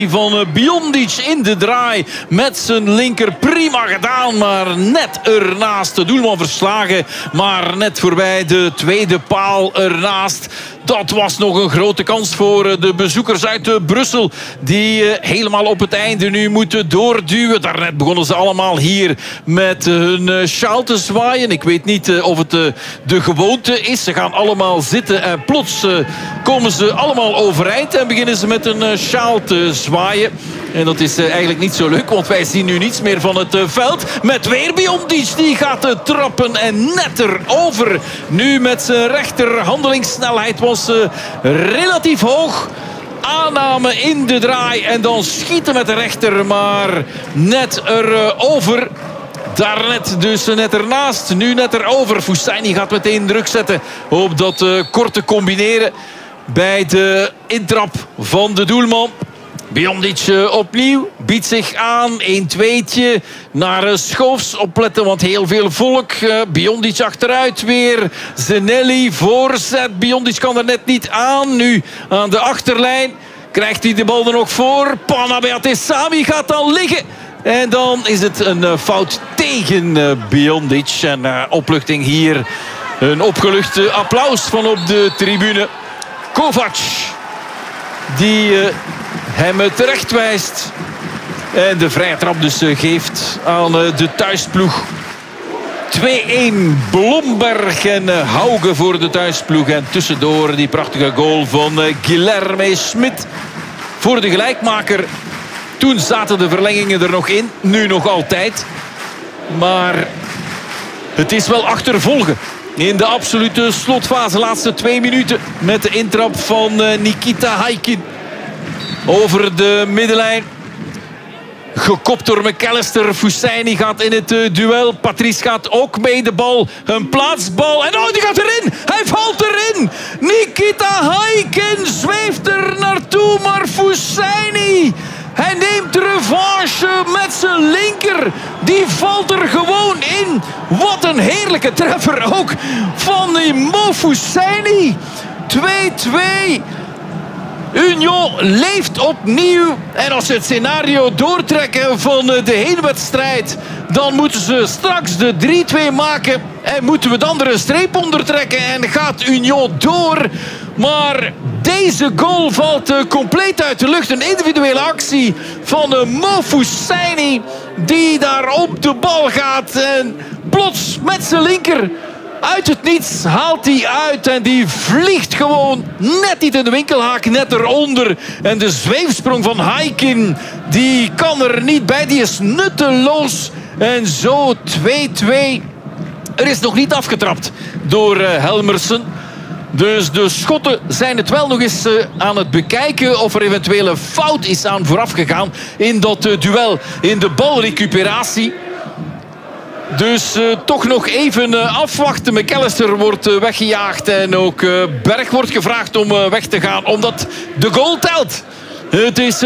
Van Biondic in de draai met zijn linker. Prima gedaan, maar net ernaast. De doelman verslagen, maar net voorbij de tweede paal ernaast. Dat was nog een grote kans voor de bezoekers uit Brussel. Die helemaal op het einde nu moeten doorduwen. Daarnet begonnen ze allemaal hier met hun sjaal te zwaaien. Ik weet niet of het de gewoonte is. Ze gaan allemaal zitten en plots komen ze allemaal overeind. En beginnen ze met een sjaal te zwaaien. En dat is eigenlijk niet zo leuk, want wij zien nu niets meer van het veld. Met weer Biondic, die gaat trappen en net erover. Nu met zijn rechterhandelingssnelheid was relatief hoog. Aanname in de draai en dan schieten met de rechter, maar net erover. Daarnet dus net ernaast, nu net erover. Fusaini gaat meteen druk zetten op dat korte combineren bij de intrap van de doelman. Biondic opnieuw, biedt zich aan, 1-2'tje naar Schoofs. Opletten, want heel veel volk. Biondic achteruit weer. Zenelli voorzet. Biondic kan er net niet aan. Nu aan de achterlijn. Krijgt hij de bal er nog voor. Panna Beatesami gaat dan liggen. En dan is het een fout tegen Biondic. En opluchting hier. Een opgelucht applaus van op de tribune. Kovac. Die hem terecht wijst. En de vrije trap dus geeft aan de thuisploeg. 2-1 Blomberg en Hauge voor de thuisploeg. En tussendoor die prachtige goal van Guilherme Smit voor de gelijkmaker. Toen zaten de verlengingen er nog in. Nu nog altijd. Maar het is wel achtervolgen. In de absolute slotfase, laatste 2 minuten. Met de intrap van Nikita Haikin. Over de middenlijn. Gekopt door McAllister. Fusaini gaat in het duel. Patrice gaat ook mee de bal. Een plaatsbal. En oh, die gaat erin. Hij valt erin. Nikita Haikin zweeft er naartoe. Maar Fusaini, hij neemt revanche met zijn linker. Die valt er gewoon in. Wat een heerlijke treffer ook van Mo Fusaini. 2-2. Union leeft opnieuw. En als ze het scenario doortrekken van de heenwedstrijd, dan moeten ze straks de 3-2 maken. En moeten we dan er een streep onder trekken. En gaat Union door. Maar deze goal valt compleet uit de lucht. Een individuele actie van Mo Fusaini. Die daar op de bal gaat. En plots met zijn linker. Uit het niets haalt hij uit en die vliegt gewoon net niet in de winkelhaak, net eronder. En de zweefsprong van Haikin, die kan er niet bij, die is nutteloos. En zo 2-2. Er is nog niet afgetrapt door Helmersen. Dus de Schotten zijn het wel nog eens aan het bekijken of er eventueel een fout is aan vooraf gegaan in dat duel, in de balrecuperatie. Dus toch nog even afwachten. McAllister wordt weggejaagd. En ook Berg wordt gevraagd om weg te gaan. Omdat de goal telt. Het is 2-2.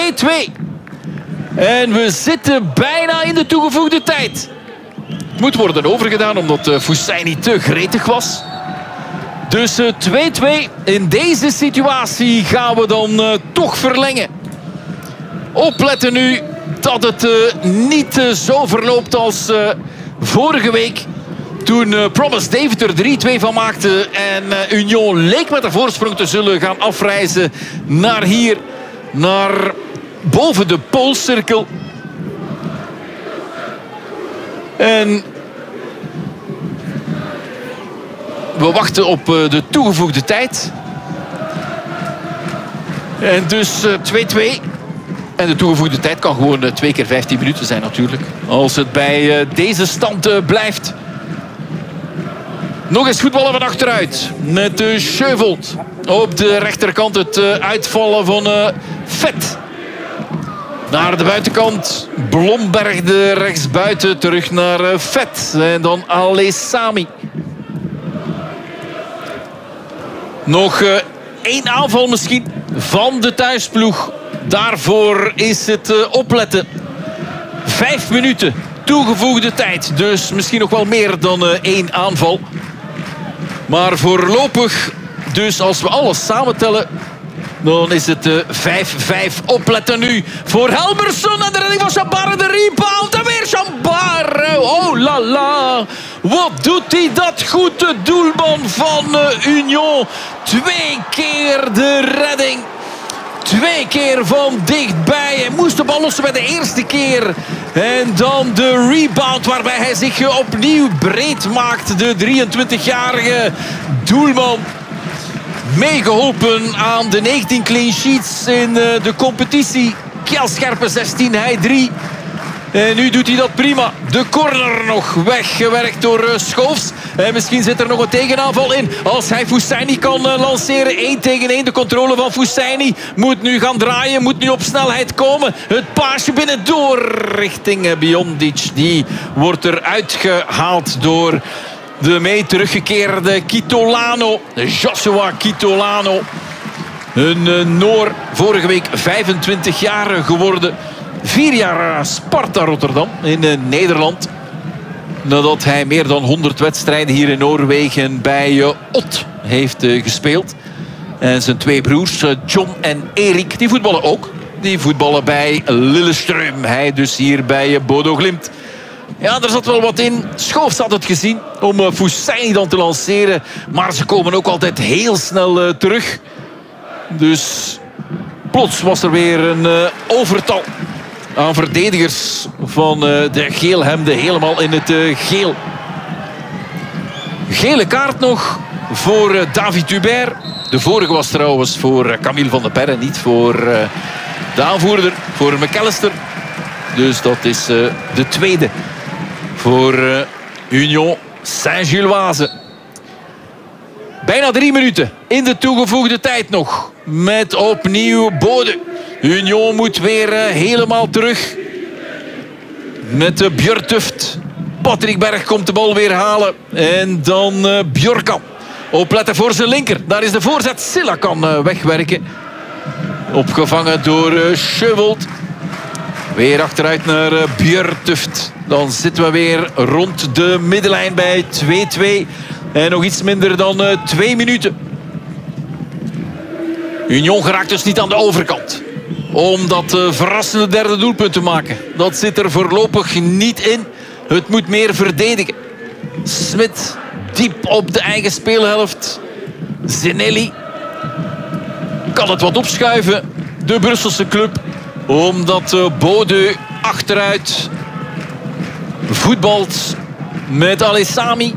En we zitten bijna in de toegevoegde tijd. Het moet worden overgedaan omdat Fusaini te gretig was. Dus 2-2. In deze situatie gaan we dan toch verlengen. Opletten nu dat het niet zo verloopt als vorige week. Toen Promise David er 3-2 van maakte. En Union leek met een voorsprong te zullen gaan afreizen naar hier. Naar boven de Poolcirkel. En we wachten op de toegevoegde tijd. En dus 2-2. En de toegevoegde tijd kan gewoon 2 keer 15 minuten zijn natuurlijk. Als het bij deze stand blijft. Nog eens voetballen van achteruit. Met de Schövold. Op de rechterkant het uitvallen van Vet. Naar de buitenkant. Blomberg de rechtsbuiten. Terug naar Vet. En dan Alessami. Nog 1 aanval misschien van de thuisploeg. Daarvoor is het opletten. 5 minuten toegevoegde tijd. Dus misschien nog wel meer dan 1 aanval. Maar voorlopig, dus als we alles samentellen, Dan is het 5-5. Opletten nu voor Helmerson. En de redding van Chabarre. De rebound. En weer Chabarre. Oh la la. Wat doet hij dat goed. De doelman van Union. 2 keer de redding. 2 keer van dichtbij. Hij moest de bal lossen bij de eerste keer. En dan de rebound waarbij hij zich opnieuw breed maakt. De 23-jarige doelman. Meegeholpen aan de 19 clean sheets in de competitie. Kjelscherpe 16, hij 3. En nu doet hij dat prima. De corner nog weggewerkt door Schoofs. En misschien zit er nog een tegenaanval in. Als hij Fousseyni kan lanceren. 1 tegen 1 de controle van Fousseyni. Moet nu gaan draaien. Moet nu op snelheid komen. Het paasje binnendoor richting Biondic. Die wordt eruit gehaald door de mee teruggekeerde Kitolano. Joshua Kitolano. Een Noor. Vorige week 25 jaar geworden. 4 jaar Sparta Rotterdam in Nederland. Nadat hij meer dan 100 wedstrijden hier in Noorwegen bij Ott heeft gespeeld. En zijn 2 broers, John en Erik, die voetballen ook. Die voetballen bij Lillestrøm. Hij dus hier bij Bodo Glimt. Ja, er zat wel wat in. Schoofs had het gezien om Fousseyni dan te lanceren. Maar ze komen ook altijd heel snel terug. Dus plots was er weer een overtal aan verdedigers van de geelhemden. Helemaal in het geel. Gele kaart nog voor David Hubert. De vorige was trouwens voor Camille van der Perre. Niet voor de aanvoerder, voor McAllister. Dus dat is de tweede voor Union Saint-Gilloise. Bijna 3 minuten in de toegevoegde tijd nog. Met opnieuw Bode. Union moet weer helemaal terug. Met Björtuft. Patrick Berg komt de bal weer halen. En dan Bjorkan. Opletten voor zijn linker. Daar is de voorzet. Silla kan wegwerken. Opgevangen door Schövold. Weer achteruit naar Björtuft. Dan zitten we weer rond de middenlijn bij 2-2. En nog iets minder dan 2 minuten. Union geraakt dus niet aan de overkant. Om dat verrassende derde doelpunt te maken. Dat zit er voorlopig niet in. Het moet meer verdedigen. Smit diep op de eigen speelhelft. Zinelli kan het wat opschuiven. De Brusselse club. Omdat Bode achteruit voetbalt met Alessami.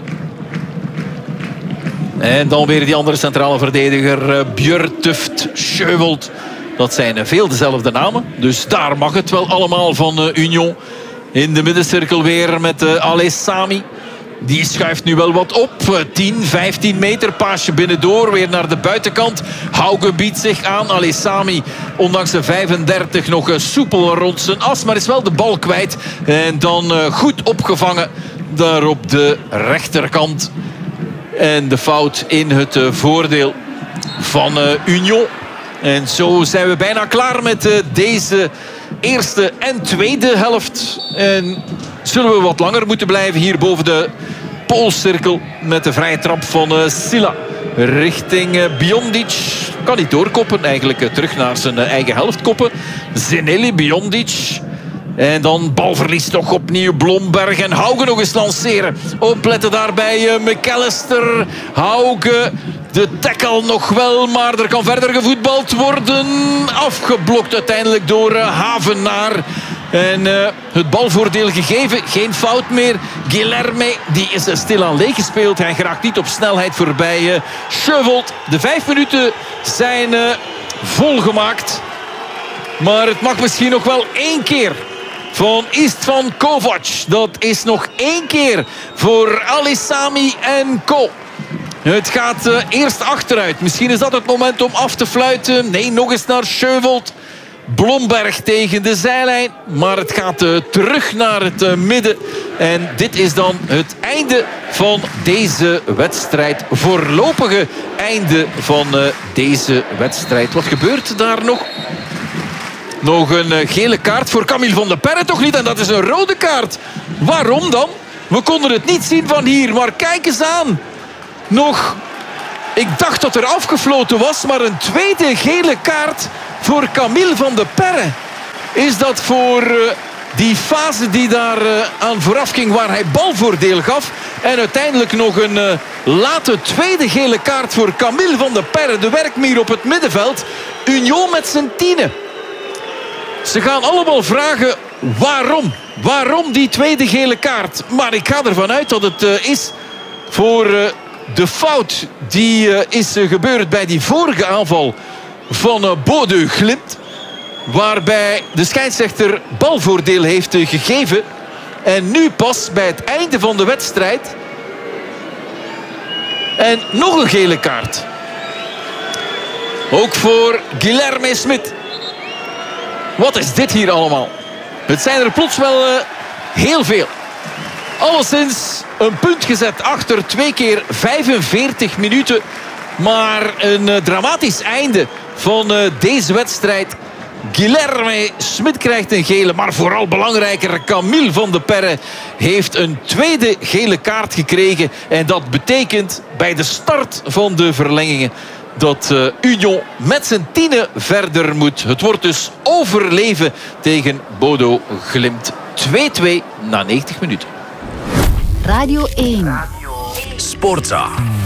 En dan weer die andere centrale verdediger Björtuft, Schövold. Dat zijn veel dezelfde namen. Dus daar mag het wel allemaal van Union. In de middencirkel weer met Alessami. Die schuift nu wel wat op. 10, 15 meter. Paasje binnendoor. Weer naar de buitenkant. Hauge biedt zich aan. Alessami, ondanks de 35, nog soepel rond zijn as. Maar is wel de bal kwijt. En dan goed opgevangen. Daar op de rechterkant. En de fout in het voordeel van Union. En zo zijn we bijna klaar met deze eerste en tweede helft. En zullen we wat langer moeten blijven hier boven de poolcirkel. Met de vrije trap van Silla. Richting Biondic. Kan niet doorkoppen. Eigenlijk terug naar zijn eigen helft koppen. Zinelli, Biondic. En dan balverlies toch opnieuw Blomberg. En Hauge nog eens lanceren. Opletten daarbij McAllister. Hauge. De tackle nog wel, maar er kan verder gevoetbald worden. Afgeblokt uiteindelijk door Havenaar. En het balvoordeel gegeven. Geen fout meer. Guilherme, die is stilaan leeg gespeeld. Hij geraakt niet op snelheid voorbij Schövold. De 5 minuten zijn volgemaakt. Maar het mag misschien nog wel 1 keer van Istvan Kovac. Dat is nog 1 keer voor Alessami en Co. Het gaat eerst achteruit. Misschien is dat het moment om af te fluiten. Nee, nog eens naar Schövold. Blomberg tegen de zijlijn. Maar het gaat terug naar het midden. En dit is dan het einde van deze wedstrijd. Voorlopige einde van deze wedstrijd. Wat gebeurt daar nog? Nog een gele kaart voor Camille van der Perre, toch niet? En dat is een rode kaart. Waarom dan? We konden het niet zien van hier. Maar kijk eens aan. Nog Ik dacht dat er afgefloten was, maar een tweede gele kaart voor Camille van de Perre. Is dat voor die fase die daar aan vooraf ging, waar hij balvoordeel gaf. En uiteindelijk nog een late tweede gele kaart voor Camille van de Perre. De werkmier op het middenveld. Union met zijn 10e. Ze gaan allemaal vragen waarom. Waarom die tweede gele kaart? Maar ik ga ervan uit dat het is voor de fout die is gebeurd bij die vorige aanval van Bodø Glimt. Waarbij de scheidsrechter balvoordeel heeft gegeven. En nu pas bij het einde van de wedstrijd. En nog een gele kaart. Ook voor Guilherme Smit. Wat is dit hier allemaal? Het zijn er plots wel heel veel. Alleszins een punt gezet achter 2 keer 45 minuten. Maar een dramatisch einde van deze wedstrijd. Guilherme Smit krijgt een gele, maar vooral belangrijker, Camille van de Perre heeft een tweede gele kaart gekregen. En dat betekent bij de start van de verlengingen dat Union met zijn 10e verder moet. Het wordt dus overleven tegen Bodø Glimt. 2-2 na 90 minuten. Radio 1. Sportza.